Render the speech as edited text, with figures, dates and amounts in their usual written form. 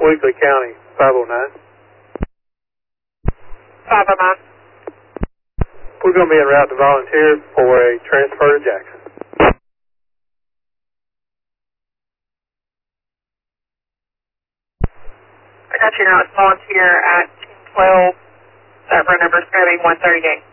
Weakley County, 509. 509. We're going to be en route to volunteer for a transfer to Jackson. I got you now. It's volunteer at 12. That run number is going to be 138.